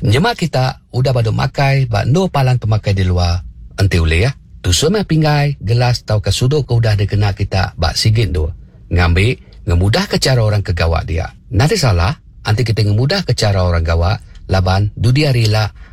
Nyemak kita udah pada makai bak no palan pemakai di luar. Ente boleh ya. Tu semua pinggai, gelas tau ke sudo ke udah dikena kita bak sigit tu. Ngambil, ngemudah ke cara orang ke gawak dia. Nanti salah, nanti kita ngemudah ke cara orang gawak, laban du dia rela